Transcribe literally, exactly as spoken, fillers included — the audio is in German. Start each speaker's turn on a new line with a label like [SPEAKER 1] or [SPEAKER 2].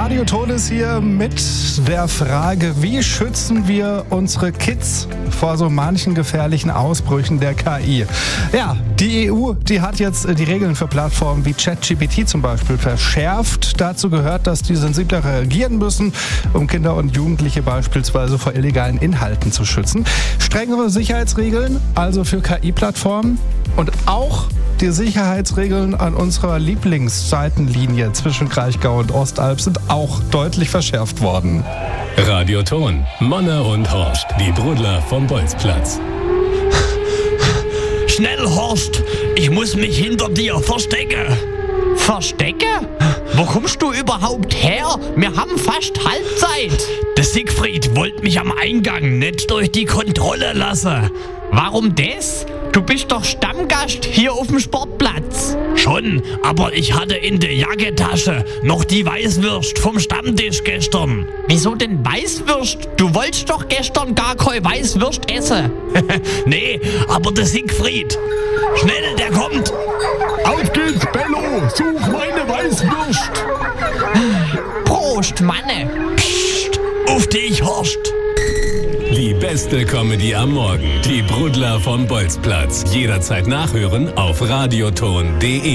[SPEAKER 1] Radioton ist hier mit der Frage, wie schützen wir unsere Kids vor so manchen gefährlichen Ausbrüchen der K I? Ja, die E U, die hat jetzt die Regeln für Plattformen wie ChatGPT zum Beispiel verschärft. Dazu gehört, dass die sensibler reagieren müssen, um Kinder und Jugendliche beispielsweise vor illegalen Inhalten zu schützen. Strengere Sicherheitsregeln, also für K I-Plattformen, und auch die Sicherheitsregeln an unserer Lieblingsseitenlinie zwischen Kraichgau und Ostalb sind auch deutlich verschärft worden.
[SPEAKER 2] Radioton, Monne und Horst, die Brudler vom Bolzplatz.
[SPEAKER 3] Schnell, Horst, ich muss mich hinter dir verstecken.
[SPEAKER 4] Verstecke? Wo kommst du überhaupt her? Wir haben fast Halbzeit.
[SPEAKER 3] Der Siegfried wollte mich am Eingang nicht durch die Kontrolle lassen.
[SPEAKER 4] Warum das? Du bist doch Stammgast hier auf dem Sportplatz.
[SPEAKER 3] Schon, aber ich hatte in der Jackentasche noch die Weißwürst vom Stammtisch gestern.
[SPEAKER 4] Wieso denn Weißwürst? Du wolltest doch gestern gar keine Weißwürst essen.
[SPEAKER 3] Nee, aber der Siegfried. Schnell, der kommt.
[SPEAKER 5] Auf geht's, Bello. Such meine Weißwürst.
[SPEAKER 4] Prost, Manne.
[SPEAKER 3] Psst, auf dich, Horst.
[SPEAKER 2] Die beste Comedy am Morgen. Die Brudler vom Bolzplatz. Jederzeit nachhören auf radioton punkt de.